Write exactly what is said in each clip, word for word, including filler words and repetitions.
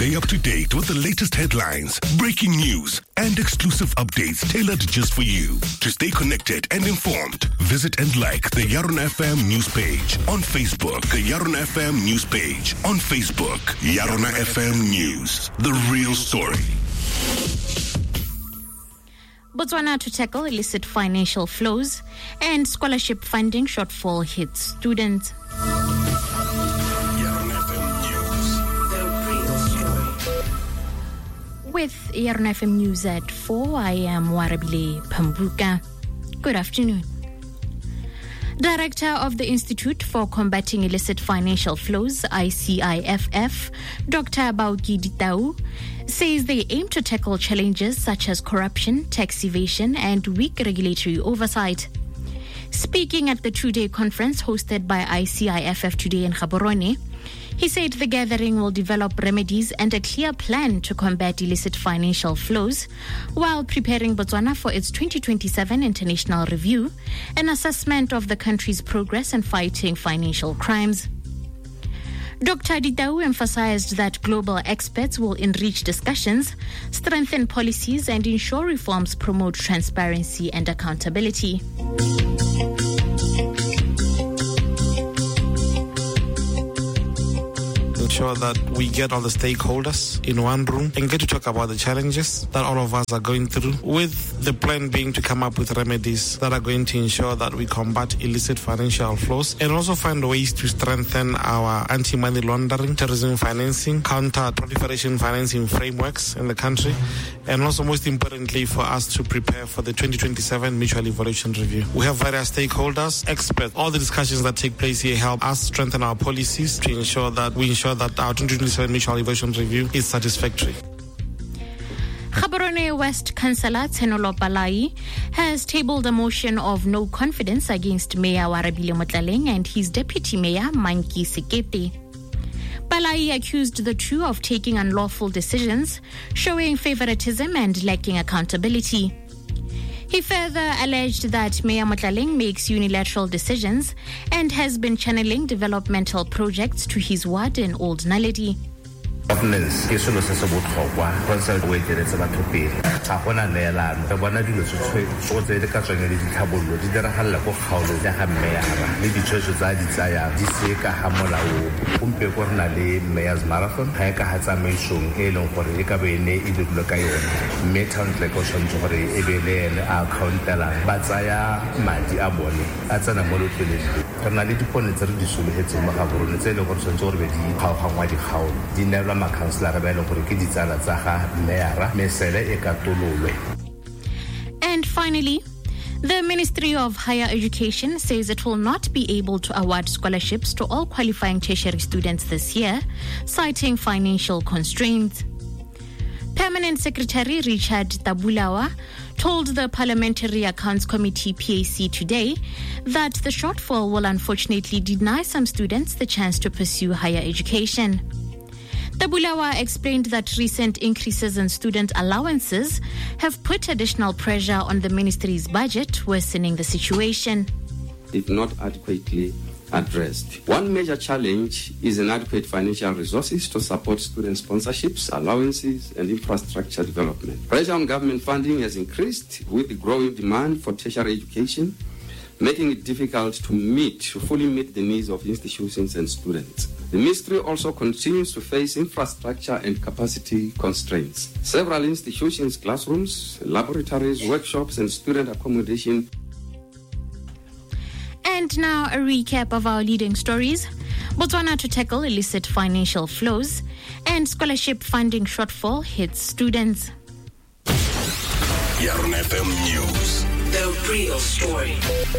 Stay up to date with the latest headlines, breaking news, and exclusive updates tailored just for you. To stay connected and informed, visit and like the Yarona F M news page on Facebook. The Yarona F M news page on Facebook. Yarona F M News, the real story. Botswana to tackle illicit financial flows, and scholarship funding shortfall hits students. With Yarona F M News at four, I am Warabile Pambuka. Good afternoon. Director of the Institute for Combating Illicit Financial Flows, I C I F F, Doctor Bauki Ditau, says they aim to tackle challenges such as corruption, tax evasion, and weak regulatory oversight. Speaking at the two-day conference hosted by I C I F F today in Gaborone, he said the gathering will develop remedies and a clear plan to combat illicit financial flows while preparing Botswana for its twenty twenty-seven International Review, an assessment of the country's progress in fighting financial crimes. Doctor Ditau emphasized that global experts will enrich discussions, strengthen policies, and ensure reforms promote transparency and accountability. Ensure that we get all the stakeholders in one room and get to talk about the challenges that all of us are going through, with the plan being to come up with remedies that are going to ensure that we combat illicit financial flows and also find ways to strengthen our anti-money laundering, terrorism financing, counter-proliferation financing frameworks in the country, and also most importantly for us to prepare for the twenty twenty-seven Mutual Evaluation Review. We have various stakeholders, experts. All the discussions that take place here help us strengthen our policies to ensure that we ensure that our twenty twenty-seven Mutual Evaluation Review is satisfactory. Gaborone West Councillor Tsenolo Palai has tabled a motion of no confidence against Mayor Warabile Motlaleng and his deputy mayor Manki Sekete. Palai accused the two of taking unlawful decisions, showing favoritism and lacking accountability. He further alleged that Mayor Motlaleng makes unilateral decisions and has been channeling developmental projects to his ward in Old Naledi. Governance ke selo se se botlhokwa consult we diretse batho pele ga gona neelano re bona dilo tse go tse di ka tsweng le ditlhabololo di diragalla go kgaolo ya ga meyara le ditshwetso tsa di tsaya di se ka ga molao gompe go rena le Mayor's Marathon ga e ka ga tsamaisong e leng gore e ka be ne e dirilo ka yone mme tshwantle go tshwanetse gore e be le ene a accountela ba tsaya madi a bone a tsena mo lotleleng re na le dipone tse re di sologetseng mo Gaborone tse e leng gore tshwanetse gore be di kgaogangwa dikgaolo di neelwa And finally, the Ministry of Higher Education says it will not be able to award scholarships to all qualifying tertiary students this year, citing financial constraints. Permanent Secretary Richard Tabulawa told the Parliamentary Accounts Committee P A C today that the shortfall will unfortunately deny some students the chance to pursue higher education. Tabulawa explained that recent increases in student allowances have put additional pressure on the ministry's budget, worsening the situation. If not adequately addressed. One major challenge is inadequate financial resources to support student sponsorships, allowances, and infrastructure development. Pressure on government funding has increased with the growing demand for tertiary education, making it difficult to meet, to fully meet the needs of institutions and students. The ministry also continues to face infrastructure and capacity constraints. Several institutions, classrooms, laboratories, workshops, and student accommodation. And now a recap of our leading stories. Botswana to tackle illicit financial flows, and scholarship funding shortfall hits students. Yarona F M News, the real story.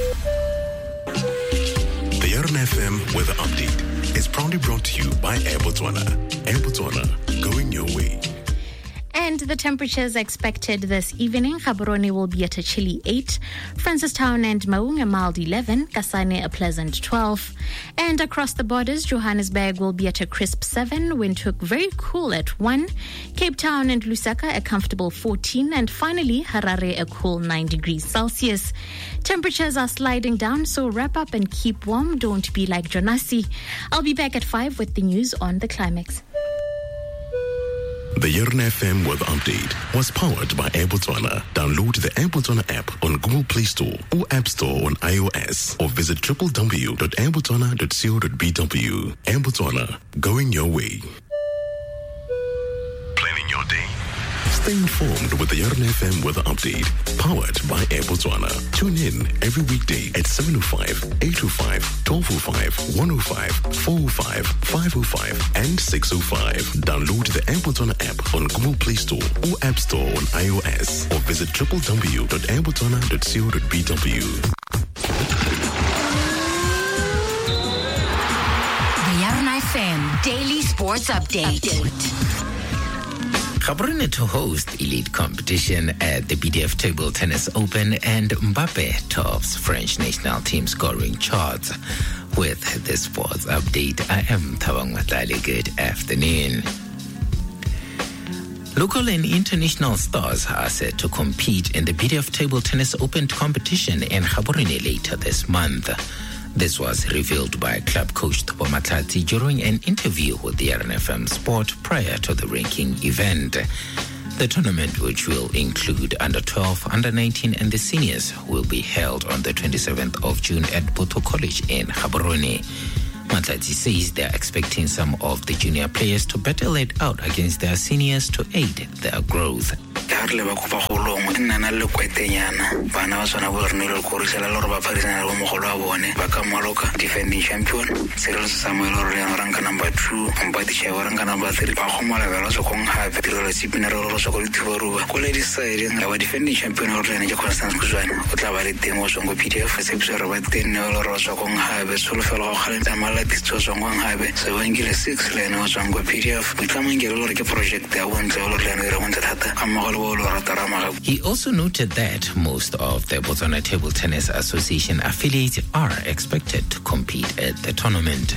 The Yarona F M Weather Update is proudly brought to you by Air Botswana. Air Botswana, going your way. And the temperatures expected this evening: Gaborone will be at a chilly eight, Francistown and Maung a mild eleven, Kasane a pleasant twelve. And across the borders, Johannesburg will be at a crisp seven, Windhoek very cool at one, Cape Town and Lusaka a comfortable fourteen, and finally Harare a cool nine degrees Celsius. Temperatures are sliding down, so wrap up and keep warm. Don't be like Jonasi. I'll be back at five with the news on the climax. The Yarn F M weather update was powered by Air Botswana. Download the Air Botswana app on Google Play Store or App Store on iOS, or visit w w w dot air botswana dot co dot b w. Air Botswana, going your way. Planning your day? Stay informed with the Yarn F M weather update, powered by Air Botswana. Tune in every weekday at seven oh five, eight oh five, twelve oh five, one oh five, four oh five, five oh five, and six oh five. Download the Air Botswana app on Google Play Store or App Store on iOS, or visit w w w dot air botswana dot co dot b w. The Yarn F M Daily Sports Update. Update. Gaborone to host elite competition at the B D F Table Tennis Open, and Mbappe tops French national team scoring charts. With the sports update, I am Thabang Matlale. Good afternoon. Local and international stars are set to compete in the B D F Table Tennis Open competition in Gaborone later this month. This was revealed by club coach Thabo Matlati during an interview with the R N F M Sport prior to the ranking event. The tournament, which will include under twelve, under nineteen and the seniors, will be held on the twenty-seventh of June at Boto College in Gaborone. Matlati says they are expecting some of the junior players to battle it out against their seniors to aid their growth. Defending champion, Cyril Samuel Orion rank number two, Mbati Chewa rank number three, Pahoma Veloso Kong have Tirosipina Rosso Turuba. Quality side, our defending champion Orion Constance Kuzan, Utavali Demos on P D F, Sepsar Vatin, Rosso Kong have, Sulfelo Halent Malatis Tosong have, seven kilo six Lenos on P D F, becoming a Lorica project that wants all of the He also noted that most of the Botswana Table Tennis Association affiliates are expected to compete at the tournament.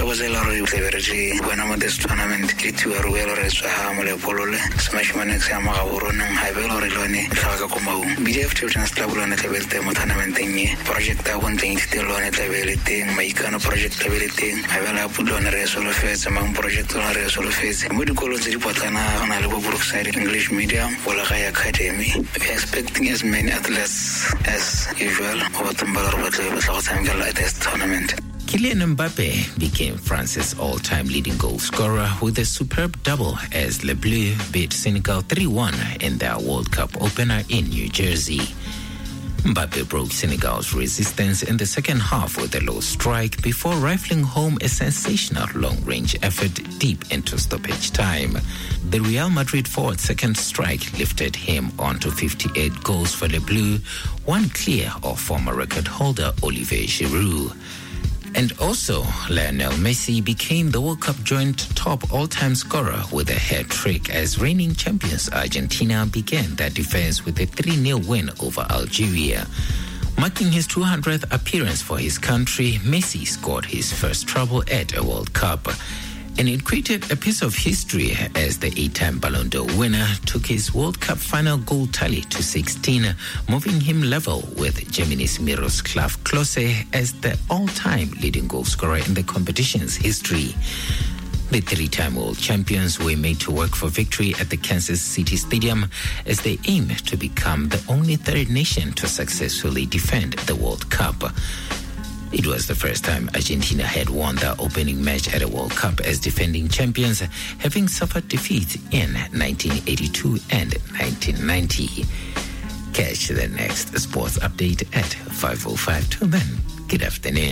When I'm at this tournament, it will be a Hamole Polole, Smash Manex Yamaharon, and Hivelorelone, Tagakumo, B D F Children's Club on a table tournament thingy, project I want to still on a ability, Maikano project ability, I will put on a resolution face among project on a resolution face. Medical Zipotana on a Brookside English Medium, Wolakai Academy, expecting as many athletes as usual over the at this tournament. Kylian Mbappe became France's all-time leading goal scorer with a superb double as Les Bleus beat Senegal three one in their World Cup opener in New Jersey. Mbappe broke Senegal's resistance in the second half with a low strike before rifling home a sensational long-range effort deep into stoppage time. The Real Madrid forward's second strike lifted him onto fifty-eight goals for Les Bleus, one clear of former record holder Olivier Giroud. And also, Lionel Messi became the World Cup joint top all-time scorer with a hat trick as reigning champions Argentina began their defense with a three nil win over Algeria. Marking his two hundredth appearance for his country, Messi scored his first treble at a World Cup. And it created a piece of history as the eight-time Ballon d'Or winner took his World Cup final goal tally to sixteen, moving him level with Germany's Miroslav Klose as the all-time leading goal scorer in the competition's history. The three-time world champions were made to work for victory at the Kansas City Stadium as they aim to become the only third nation to successfully defend the World Cup. It was the first time Argentina had won their opening match at a World Cup as defending champions, having suffered defeats in nineteen eighty-two and nineteen ninety. Catch the next sports update at five oh five. Till then, good afternoon.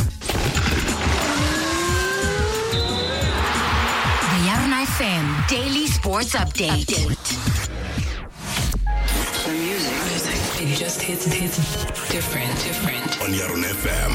The Yarn F M Daily Sports Update. Update. The music, it just hits, it hits different, different. On Yarn F M.